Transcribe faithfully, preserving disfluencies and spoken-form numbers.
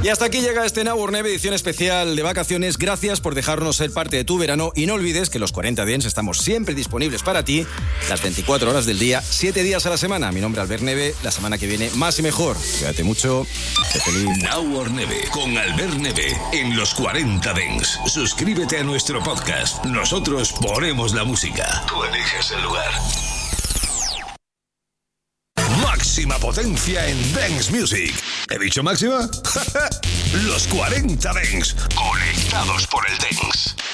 Y hasta aquí llega este Now or Never edición especial de vacaciones. Gracias por dejarnos ser parte de tu verano y no olvides que los cuarenta Dents estamos siempre disponibles para ti las veinticuatro horas del día, siete días a la semana. Mi nombre es Albert Neve, la semana que viene más y mejor. Cuídate mucho, sé feliz. Now or Never con Albert Neve en los cuarenta Dents. Suscríbete a nuestro podcast. Nosotros ponemos la música. Tú eliges el lugar. Máxima potencia en Dance Music. ¿He dicho máxima? Los cuarenta Dents, conectados por el Dance.